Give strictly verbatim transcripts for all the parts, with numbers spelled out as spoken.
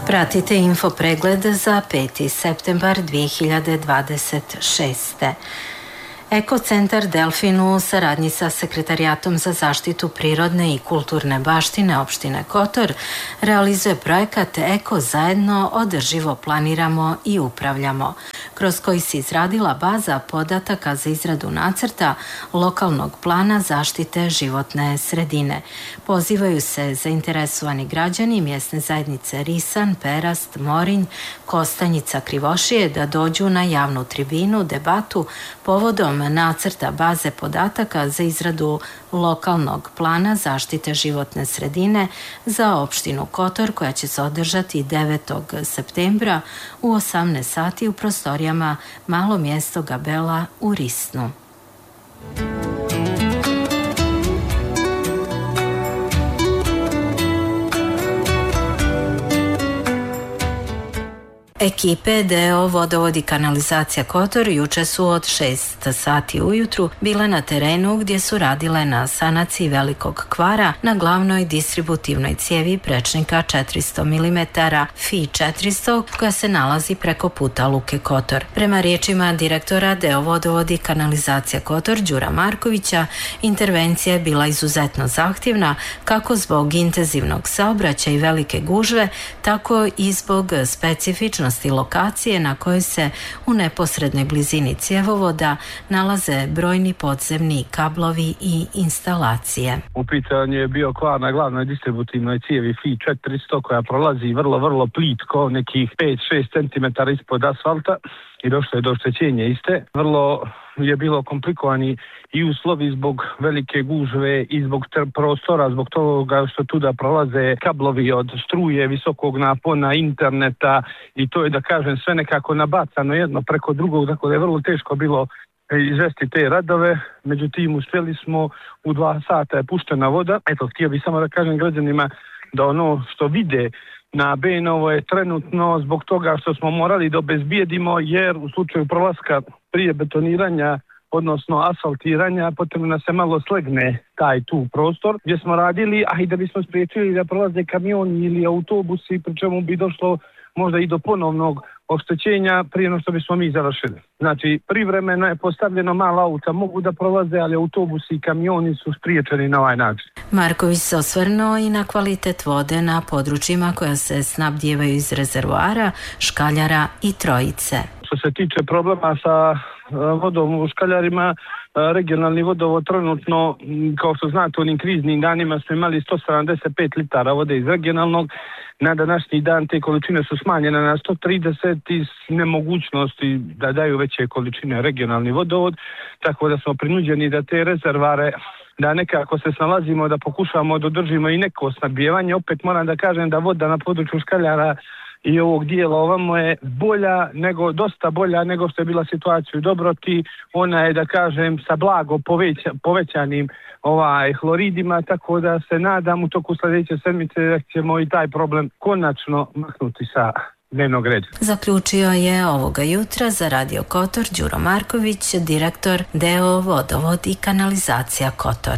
Pratite info pregled za peti septembar dvije hiljade dvadeset šeste. Ekocentar Delfin u saradnji sa Sekretarijatom za zaštitu prirodne i kulturne baštine opštine Kotor realizuje projekat Eko zajedno održivo planiramo i upravljamo, kroz koji se izradila baza podataka za izradu nacrta lokalnog plana zaštite životne sredine. Pozivaju se zainteresovani građani mjesne zajednice Risan, Perast, Morinj, Kostanjica, Krivošije da dođu na javnu tribinu, debatu povodom nacrta baze podataka za izradu lokalnog plana zaštite životne sredine za opštinu Kotor, koja će se održati devetog septembra u osamnaest sati u prostorijama Malo mjesto Gabela u Risnu. Ekipe D O Vodovod i kanalizacija Kotor juče su od šest sati ujutru bile na terenu gdje su radile na sanaciji velikog kvara na glavnoj distributivnoj cijevi prečnika četiristo milimetara F I četiristo koja se nalazi preko puta Luke Kotor. Prema riječima direktora D O Vodovod i kanalizacija Kotor Đura Markovića, intervencija je bila izuzetno zahtjevna kako zbog intenzivnog saobraćaja i velike gužve, tako i zbog specifičnosti lokacije na kojoj se u neposrednoj blizini cjevovoda nalaze brojni podzemni kablovi i instalacije. U pitanju je bio kvar na glavnoj distributivnoj cijevi F I četiristo koja prolazi vrlo, vrlo plitko, nekih pet do šest centimetara ispod asfalta i došlo je do oštećenja iste. Vrlo je bilo komplikovani i uslovi zbog velike gužve i zbog prostora, zbog toga što tuda prolaze kablovi od struje, visokog napona, interneta i to je, da kažem, sve nekako nabacano jedno preko drugog, tako da je vrlo teško bilo izvesti te radove. Međutim, uspjeli smo, u dva sata je puštena voda. Eto, htio bih samo da kažem građanima da ono što vide na Benovo je trenutno zbog toga što smo morali da obezbijedimo, jer u slučaju prolaska prije betoniranja, odnosno asfaltiranja, potrebno se malo slegne taj tu prostor gdje smo radili, a i da bismo spriječili da prolaze kamioni ili autobusi, pri čemu bi došlo možda i do ponovnog oštećenja prije no što bismo mi završili. Znači, privremeno je postavljeno mala auta, mogu da prolaze, ali autobusi i kamioni su spriječeni na ovaj način. Marković se osvrnuo i na kvalitet vode na područjima koja se snabdijevaju iz rezervoara, Škaljara i Trojice. Što se tiče problema sa vodom u Škaljarima, regionalni vodovod trenutno, kao što znate, u onim kriznim danima smo imali sto sedamdeset pet litara vode iz regionalnog. Na današnji dan te količine su smanjene na sto trideset iz nemogućnosti da daju veće količine regionalni vodovod, tako da smo prinuđeni da te rezervare, da nekako se snalazimo, da pokušamo da održimo i neko snabdijevanje. Opet moram da kažem da voda na području Škaljara i ovog dijela ovamo je bolja nego, dosta bolja nego što je bila situacija u Dobroti. Ona je, da kažem, sa blago poveća, povećanim ovaj, hloridima, tako da se nadam u toku sljedeće sedmice da ćemo i taj problem konačno maknuti sa dnevnog reda. Zaključio je ovoga jutra za Radio Kotor Đuro Marković, direktor D O Vodovod i kanalizacija Kotor.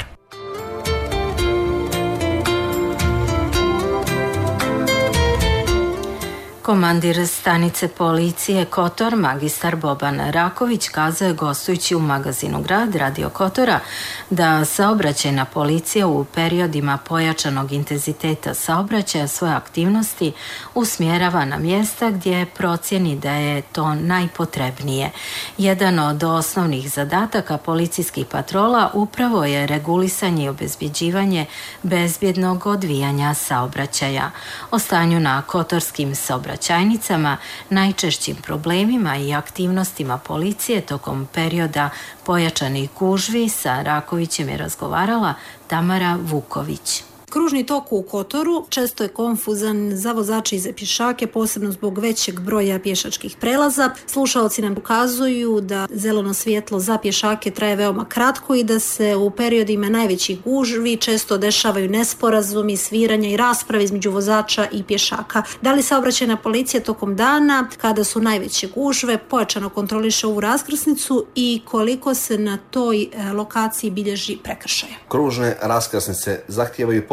Komandir stanice policije Kotor, magistar Boban Raković, kazao je gostujući u magazinu Grad Radio Kotora da saobraćajna policija u periodima pojačanog intenziteta saobraćaja svoje aktivnosti usmjerava na mjesta gdje procijeni da je to najpotrebnije. Jedan od osnovnih zadataka policijskih patrola upravo je regulisanje i obezbjeđivanje bezbjednog odvijanja saobraćaja. O stanju na kotorskim saobraćajnicama, najčešćim problemima i aktivnostima policije tokom perioda pojačanih gužvi sa Rakovićem je razgovarala Tamara Vuković. Kružni tok u Kotoru često je konfuzan za vozače i za pješake, posebno zbog većeg broja pješačkih prelaza. Slušalci nam ukazuju da zeleno svjetlo za pješake traje veoma kratko i da se u periodima najvećih gužvi često dešavaju nesporazumi, sviranja i rasprave između vozača i pješaka. Da li saobraćajna policija tokom dana, kada su najveće gužve, pojačano kontroliše ovu raskrsnicu i koliko se na toj lokaciji bilježi prekršaja? Kružne raskrsnice zahtijevaju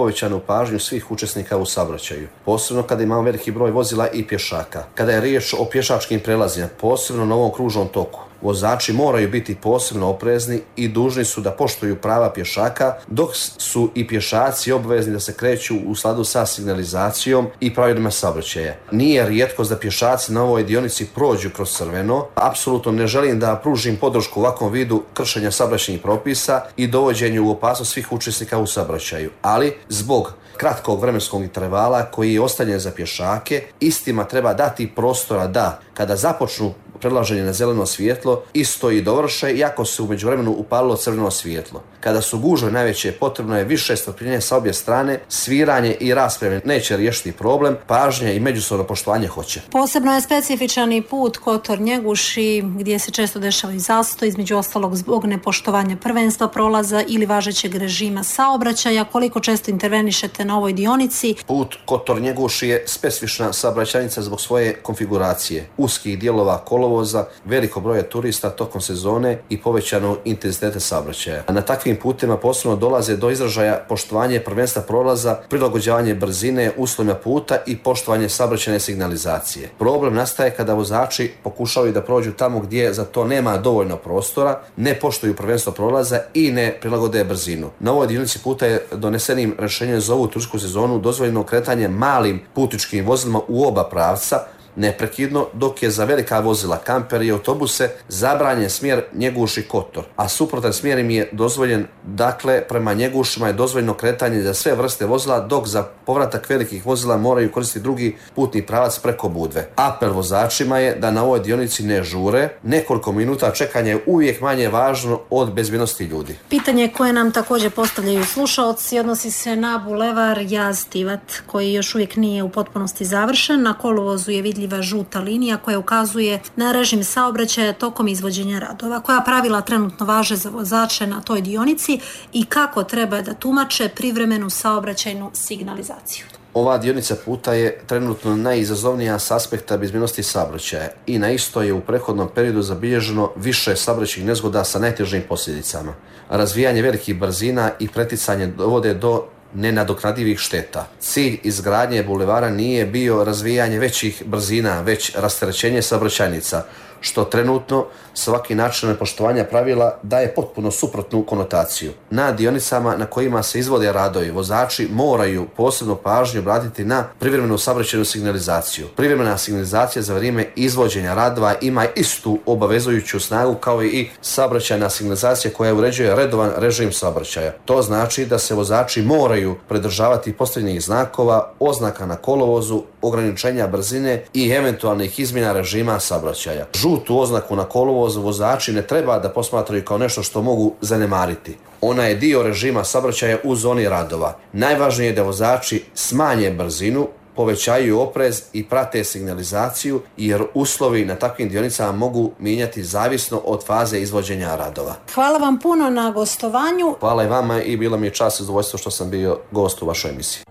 povećanu pažnju svih učesnika u saobraćaju, posebno kada imamo veliki broj vozila i pješaka. Kada je riječ o pješačkim prelazima, posebno na ovom kružnom toku, vozači moraju biti posebno oprezni i dužni su da poštuju prava pješaka, dok su i pješaci obvezni da se kreću u skladu sa signalizacijom i pravilima saobraćaja. Nije rijetkost da pješaci na ovoj dionici prođu kroz crveno. Apsolutno ne želim da pružim podršku ovakvom vidu kršenja saobraćajnih propisa i dovođenju u opasnost svih učesnika u saobraćaju, ali zbog kratkog vremenskog intervala koji je ostavljen za pješake, istima treba dati prostora da, kada započnu prelaženje na zeleno svjetlo, isto i dovrše, iako se u međuvremenu upalilo crveno svjetlo. Kada su gužve najveće, potrebno je više strpljenja sa obje strane, sviranje i rasprave neće riješiti problem, pažnja i međusobno poštovanje hoće. Posebno je specifičan i put Kotor-Njeguši, gdje se često dešavaju zastoj, između ostalog zbog nepoštovanja prvenstva prolaza ili važećeg režima saobraćaja. Koliko često intervenišete na ovoj dionici? Put Kotor-Njeguši je specifična saobraćajnica zbog svoje konfiguracije, uskih dijelova kolovoza, veliko broja turista tokom sezone i povećanog intenziteta saobraćaja. Na takvim putima posebno dolaze do izražaja poštovanje prvenstva prolaza, prilagođavanje brzine, uslovima puta i poštovanje saobraćajne signalizacije. Problem nastaje kada vozači pokušavaju da prođu tamo gdje za to nema dovoljno prostora, ne poštuju prvenstvo prolaza i ne prilagode brzinu. Na ovoj dionici puta je donesenim rješenjem za ovu turističku sezonu dozvoljeno kretanje malim putničkim vozilima u oba pravca, neprekidno, dok je za velika vozila, kampere i autobuse zabranjen smjer Njeguši-Kotor, a suprotan smjer im je dozvoljen. Dakle, prema Njegušima je dozvoljeno kretanje za sve vrste vozila, dok za povratak velikih vozila moraju koristiti drugi putni pravac preko Budve. Apel vozačima je da na ovoj dionici ne žure. Nekoliko minuta čekanja je uvijek manje važno od bezbjednosti ljudi. Pitanje koje nam također postavljaju slušaoci odnosi se na bulevar Jaz-Tivat, koji još uvijek nije u potpunosti završen. Na kolovozu je vidljiv žuta linija koja ukazuje na režim saobraćaja tokom izvođenja radova. Koja pravila trenutno važe za vozače na toj dionici i kako treba da tumače privremenu saobraćajnu signalizaciju? Ova dionica puta je trenutno najizazovnija s aspekta bezbjednosti saobraćaja i na isto je u prethodnom periodu zabilježeno više saobraćajnih nezgoda sa najtežim posljedicama. Razvijanje velikih brzina i preticanje dovode do nenadoknadivih šteta. Cilj izgradnje bulevara nije bio razvijanje većih brzina, već rasterećenje saobraćajnica, što trenutno svaki način nepoštovanja pravila daje potpuno suprotnu konotaciju. Na dionicama na kojima se izvode radovi, vozači moraju posebnu pažnju obratiti na privremenu saobraćajnu signalizaciju. Privremena signalizacija za vrijeme izvođenja radova ima istu obavezujuću snagu kao i saobraćajna signalizacija koja uređuje redovan režim saobraćaja. To znači da se vozači moraju pridržavati postavljenih znakova, oznaka na kolovozu, ograničenja brzine i eventualnih izmjena režima saobraćaja. Žutu oznaku na kolovozu vozači ne treba da posmatraju kao nešto što mogu zanemariti. Ona je dio režima saobraćaja u zoni radova. Najvažnije je da vozači smanje brzinu, povećaju oprez i prate signalizaciju, jer uslovi na takvim dionicama mogu mijenjati zavisno od faze izvođenja radova. Hvala vam puno na gostovanju. Hvala i vama i bilo mi je čast i zadovoljstvo što sam bio gost u vašoj emisiji.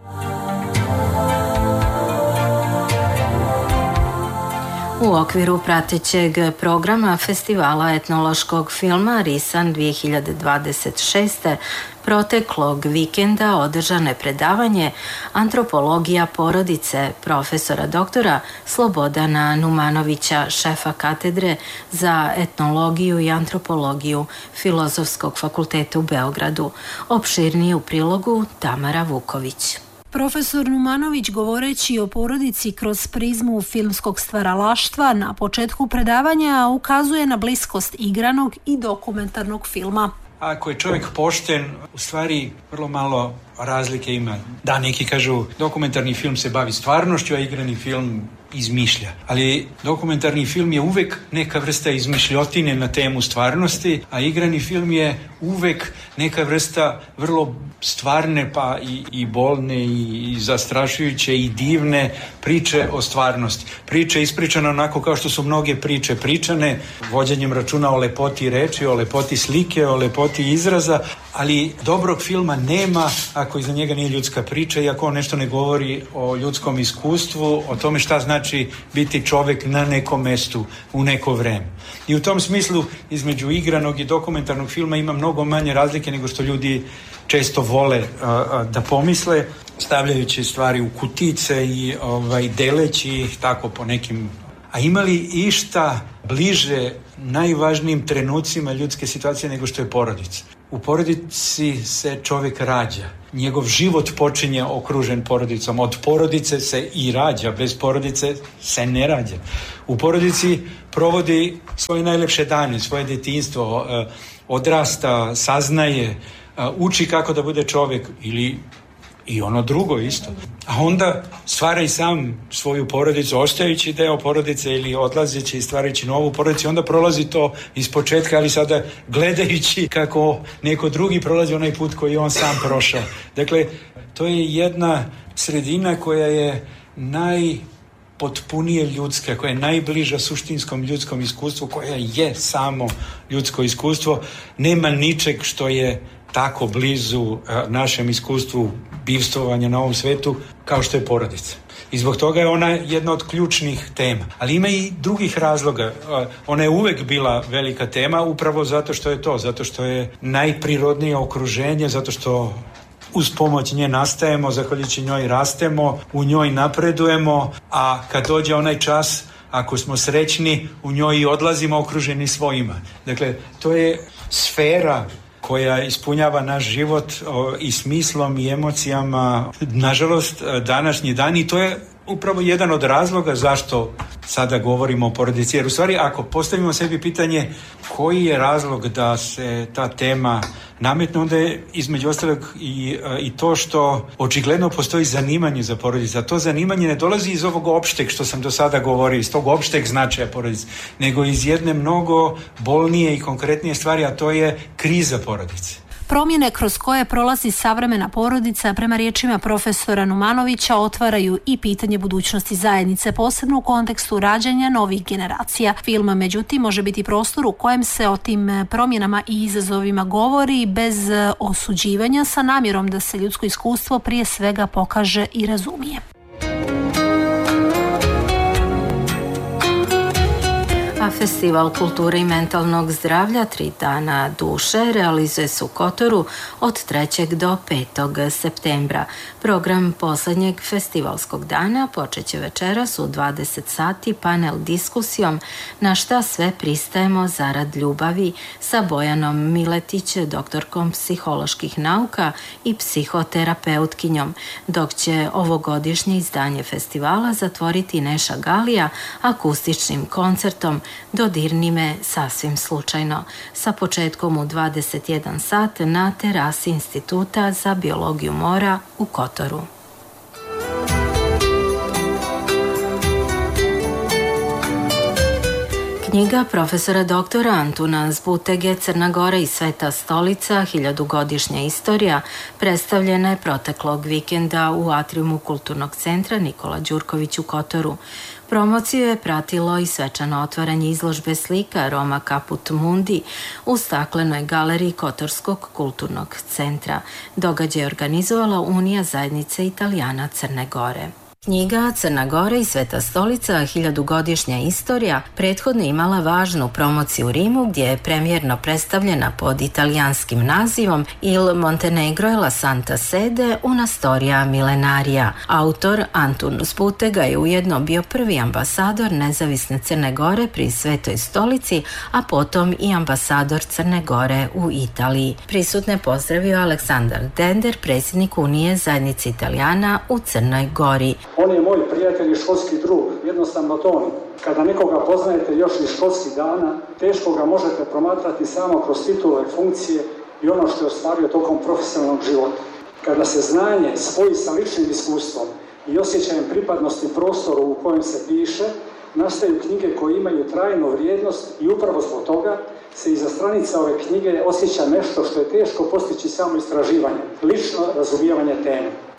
U okviru pratećeg programa Festivala etnološkog filma Risan dvije hiljade dvadeset šeste proteklog vikenda održano je predavanje Antropologija porodice profesora doktora Slobodana Numanovića, šefa katedre za etnologiju i antropologiju Filozofskog fakulteta u Beogradu. Opširnije u prilogu Tamara Vuković. Profesor Numanović, govoreći o porodici kroz prizmu filmskog stvaralaštva, na početku predavanja ukazuje na bliskost igranog i dokumentarnog filma. Ako je čovjek pošten, u stvari vrlo malo razlike ima. Da, neki kažu dokumentarni film se bavi stvarnošću, a igrani film izmišlja. Ali dokumentarni film je uvek neka vrsta izmišljotine na temu stvarnosti, a igrani film je uvek neka vrsta vrlo stvarne, pa i, i bolne i, i zastrašujuće i divne priče o stvarnosti. Priče ispričane onako kao što su mnoge priče pričane, vođenjem računa o lepoti reči, o lepoti slike, o lepoti izraza, ali dobrog filma nema ako iza njega nije ljudska priča i ako on nešto ne govori o ljudskom iskustvu, o tome šta znači biti čovjek na nekom mestu u neko vreme. I u tom smislu između igranog i dokumentarnog filma ima mnogo manje razlike nego što ljudi često vole a, a, da pomisle, stavljajući stvari u kutice i ovaj, deleći ih tako po nekim. A ima li išta bliže najvažnijim trenucima ljudske situacije nego što je porodica? U porodici se čovjek rađa. Njegov život počinje okružen porodicom. Od porodice se i rađa. Bez porodice se ne rađa. U porodici provodi svoje najlepše dane, svoje djetinjstvo, odrasta, saznaje, uči kako da bude čovjek ili i ono drugo isto. A onda stvara i sam svoju porodicu, ostajući deo porodice ili odlazeći i stvarajući novu porodicu. Onda prolazi to iz početka, ali sada gledajući kako neko drugi prolazi onaj put koji on sam prošao. Dakle, to je jedna sredina koja je najpotpunije ljudska, koja je najbliža suštinskom ljudskom iskustvu, koja je samo ljudsko iskustvo. Nema ničeg što je tako blizu našem iskustvu bivstvovanja na ovom svetu kao što je porodica. I zbog toga je ona jedna od ključnih tema. Ali ima i drugih razloga. Ona je uvek bila velika tema upravo zato što je to, zato što je najprirodnije okruženje, zato što uz pomoć nje nastajemo, zahvaljujući njoj rastemo, u njoj napredujemo, a kad dođe onaj čas, ako smo srećni, u njoj i odlazimo okruženi svojima. Dakle, to je sfera koja ispunjava naš život o, i smislom i emocijama. Nažalost, današnji dan, i to je upravo jedan od razloga zašto sada govorimo o porodici. Jer u stvari, ako postavimo sebi pitanje koji je razlog da se ta tema nametne, onda je između ostalog i, i to što očigledno postoji zanimanje za porodicu. A to zanimanje ne dolazi iz ovog opšteg što sam do sada govorio, iz tog opšteg značaja porodice, nego iz jedne mnogo bolnije i konkretnije stvari, a to je kriza porodice. Promjene kroz koje prolazi savremena porodica, prema riječima profesora Numanovića, otvaraju i pitanje budućnosti zajednice, posebno u kontekstu rađanja novih generacija. Film, međutim, može biti prostor u kojem se o tim promjenama i izazovima govori bez osuđivanja, sa namjerom da se ljudsko iskustvo prije svega pokaže i razumije. A Festival kulture i mentalnog zdravlja Tri dana duše realizuje se u Kotoru od trećeg do petog septembra. Program poslednjeg festivalskog dana počeće večeras u dvadeset sati panel diskusijom Na šta sve pristajemo zarad ljubavi sa Bojanom Miletić, doktorkom psiholoških nauka i psihoterapeutkinjom, dok će ovogodišnje izdanje festivala zatvoriti Neša Galija akustičnim koncertom Dodirni me sasvim slučajno, sa početkom u dvadeset jedan sat na terasi Instituta za biologiju mora u Kotoru. Knjiga profesora doktora Antuna Zbutege Crna Gora i Sveta stolica, hiljadugodišnja istorija, predstavljena je proteklog vikenda u atriumu Kulturnog centra Nikola Đurković u Kotoru. Promociju je pratilo i svečano otvaranje izložbe slika Roma Caput Mundi u staklenoj galeriji Kotorskog kulturnog centra. Događaj je organizovala Unija zajednice Italijana Crne Gore. Knjiga Crna Gora i Sveta stolica, hiljadugodišnja istorija, prethodno imala važnu promociju u Rimu, gdje je premijerno predstavljena pod italijanskim nazivom Il Montenegro e la Santa Sede una storia millenaria. Autor Antun Zbutega je ujedno bio prvi ambasador nezavisne Crne Gore pri Svetoj stolici, a potom i ambasador Crne Gore u Italiji. Prisutne pozdravio Aleksandar Dender, predsjednik Unije zajednice Italijana u Crnoj Gori. On je moj prijatelj i školski drug, jednostavno to on. Kada nekoga poznajete još iz školskih dana, teško ga možete promatrati samo kroz titule, funkcije i ono što je ostvario tokom profesionalnog života. Kada se znanje spoji sa ličnim iskustvom i osjećajem pripadnosti prostoru u kojem se piše, nastaju knjige koje imaju trajnu vrijednost i upravo zbog toga se iza stranica ove knjige osjeća nešto što je teško postići samo istraživanje, lično razumijevanje teme.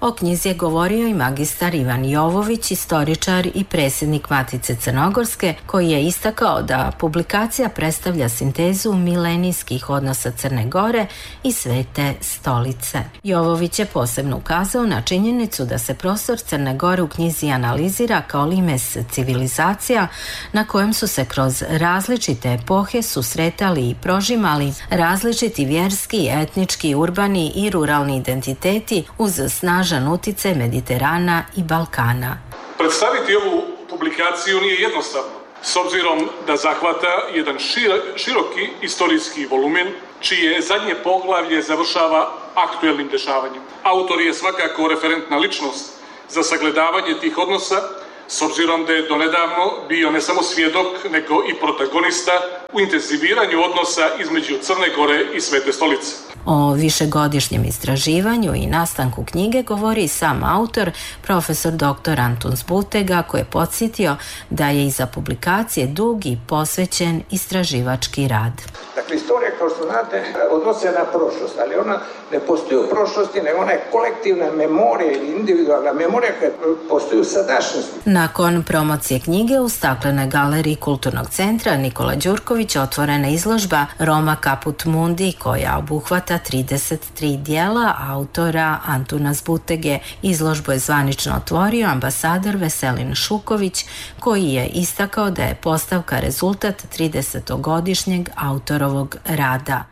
O knjizi je govorio i magistar Ivan Jovović, istoričar i predsjednik Matice Crnogorske, koji je istakao da publikacija predstavlja sintezu milenijskih odnosa Crne Gore i Svete stolice. Jovović je posebno ukazao na činjenicu da se prostor Crne Gore u knjizi analizira kao limes civilizacija na kojem su se kroz različite epohe susretali i prožimali različiti vjerski, etnički, urbani i ruralni identiteti uz snažan uticaj Mediterana i Balkana. Predstaviti ovu publikaciju nije jednostavno, s obzirom da zahvata jedan široki istorijski volumen, čije zadnje poglavlje završava aktuelnim dešavanjem. Autor je svakako referentna ličnost za sagledavanje tih odnosa, s obzirom da je donedavno bio ne samo svjedok, nego i protagonista u intenziviranju odnosa između Crne Gore i Svete stolice. O višegodišnjem istraživanju i nastanku knjige govori i sam autor, profesor doktor Antun Zbutega, koji je podsjetio da je iza publikacije dug i posvećen istraživački rad. Dakle, istorija, kao što znate, odnosi se na prošlost, ali ona ne postoji u prošlosti, nego ona je kolektivna memorija ili individualna memorija koja postoji u sadašnjosti. Nakon promocije knjige u staklenoj galeriji Kulturnog centra Nikola Đurković otvorena izložba Roma Caput Mundi, koja obuhvata trideset tri dijela autora Antuna Zbutege. Izložbu je zvanično otvorio ambasador Veselin Šuković, koji je istakao da je postavka rezultat tridesetogodišnjeg autorovog rada.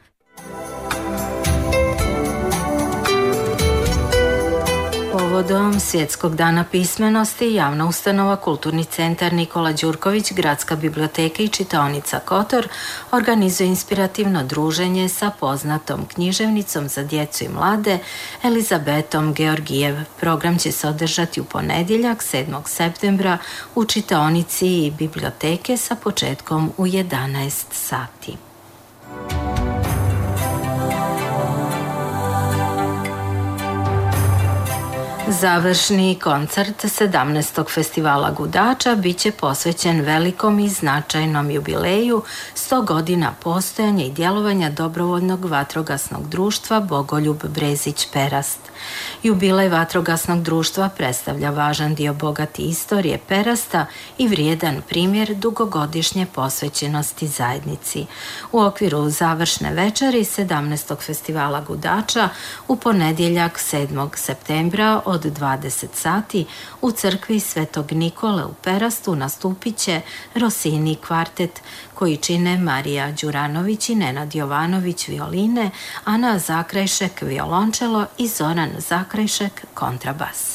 Povodom Svjetskog dana pismenosti, javna ustanova Kulturni centar Nikola Đurković, Gradska biblioteka i čitaonica Kotor organizuje inspirativno druženje sa poznatom književnicom za djecu i mlade Elizabetom Georgijev. Program će se održati u ponedjeljak sedmog septembra u čitaonici i biblioteke sa početkom u jedanaest sati. Završni koncert sedamnaestog festivala Gudača bit će posvećen velikom i značajnom jubileju sto godina postojanja i djelovanja dobrovoljnog vatrogasnog društva Bogoljub Brezić Perast. Jubilej vatrogasnog društva predstavlja važan dio bogate istorije Perasta i vrijedan primjer dugogodišnje posvećenosti zajednici. U okviru završne večeri sedamnaestog festivala Gudača u ponedjeljak sedmog septembra od dvadeset sati u crkvi Svetog Nikole u Perastu nastupit će Rossini kvartet, koji čine Marija Đuranović i Nenad Jovanović violine, Ana Zakrajšek violončelo i Zoran Zakrajšek kontrabas.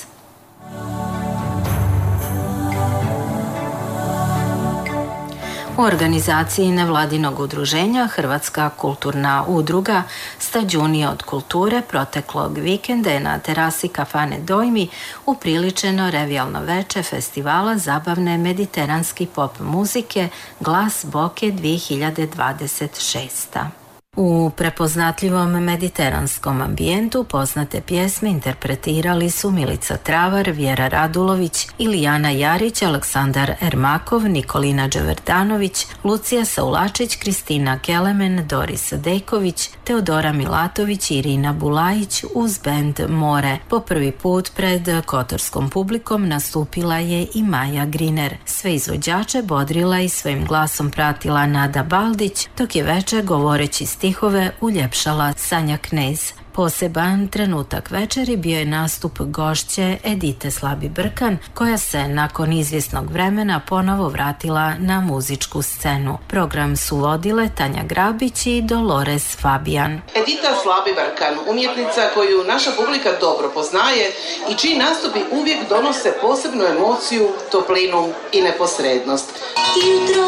U organizaciji nevladinog udruženja Hrvatska kulturna udruga Stađunija od kulture proteklog vikenda je na terasi kafane Dojmi upriličeno revijalno veče festivala zabavne mediteranski pop muzike Glas Boke dvije hiljade dvadeset šeste. U prepoznatljivom mediteranskom ambijentu poznate pjesme interpretirali su Milica Travar, Vjera Radulović, Ilijana Jarić, Aleksandar Ermakov, Nikolina Đeverdanović, Lucija Saulačić, Kristina Kelemen, Doris Dejković, Teodora Milatović i Irina Bulajić uz bend More. Po prvi put pred kotorskom publikom nastupila je i Maja Griner. Sve izvođače bodrila i svojim glasom pratila Nada Baldić, dok je večer govoreći stihove uljepšala Sanja Knez. Poseban trenutak večeri bio je nastup gošće Edite Slabi Brkan, koja se nakon izvjesnog vremena ponovo vratila na muzičku scenu. Program su vodile Tanja Grabić i Dolores Fabian. Edita Slabi Brkan, umjetnica koju naša publika dobro poznaje i čiji nastupi uvijek donose posebnu emociju, toplinu i neposrednost.